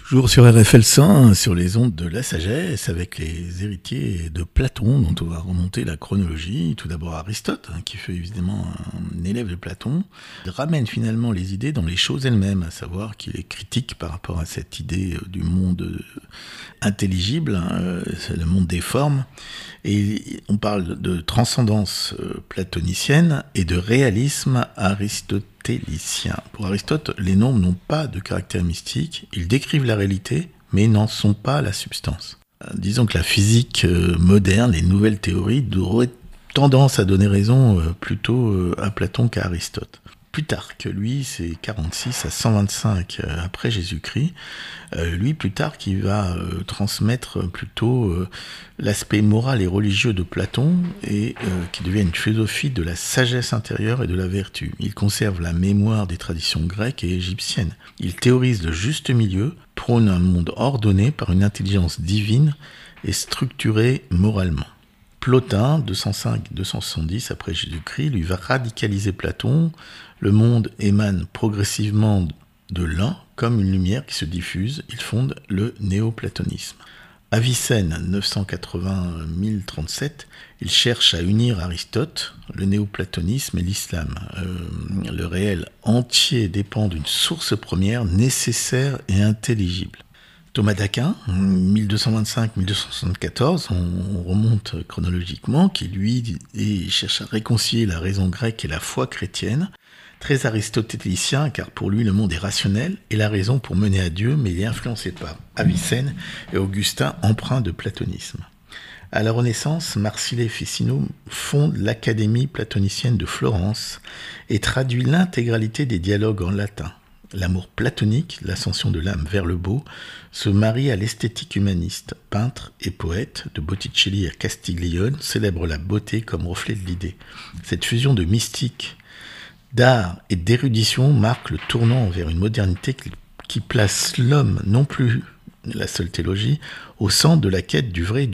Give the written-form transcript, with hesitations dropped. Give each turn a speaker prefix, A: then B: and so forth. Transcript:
A: Toujours sur RFL 100, sur les ondes de la sagesse, avec les héritiers de Platon, dont on va remonter la chronologie. Tout d'abord Aristote, qui fut évidemment un élève de Platon, ramène finalement les idées dans les choses elles-mêmes, à savoir qu'il est critique par rapport à cette idée du monde intelligible, c'est le monde des formes. Et on parle de transcendance platonicienne et de réalisme aristotélicien. Pour Aristote, les nombres n'ont pas de caractère mystique, ils décrivent la réalité, mais n'en sont pas la substance. Disons que la physique moderne, les nouvelles théories, auraient tendance à donner raison plutôt à Platon qu'à Aristote. Plutarque, lui, c'est 46 à 125 après Jésus-Christ. Lui, Plutarque, il va transmettre plutôt l'aspect moral et religieux de Platon et qui devient une philosophie de la sagesse intérieure et de la vertu. Il conserve la mémoire des traditions grecques et égyptiennes. Il théorise le juste milieu, prône un monde ordonné par une intelligence divine et structuré moralement. Plotin, 205-270 après Jésus-Christ, lui va radicaliser Platon. Le monde émane progressivement de l'un, comme une lumière qui se diffuse. Il fonde le néoplatonisme. Avicenne, 980-1037, il cherche à unir Aristote, le néoplatonisme et l'islam. Le réel entier dépend d'une source première nécessaire et intelligible. Thomas d'Aquin, 1225-1274, on remonte chronologiquement, qui lui cherche à réconcilier la raison grecque et la foi chrétienne, très aristotélicien, car pour lui le monde est rationnel et la raison pour mener à Dieu, mais il est influencé par Avicenne et Augustin, empreint de platonisme. À la Renaissance, Marsile Ficino fonde l'Académie platonicienne de Florence et traduit l'intégralité des dialogues en latin. L'amour platonique, l'ascension de l'âme vers le beau, se marie à l'esthétique humaniste. Peintre et poète, de Botticelli à Castiglione, célèbre la beauté comme reflet de l'idée. Cette fusion de mystique, d'art et d'érudition marque le tournant vers une modernité qui place l'homme, non plus la seule théologie, au centre de la quête du vrai et du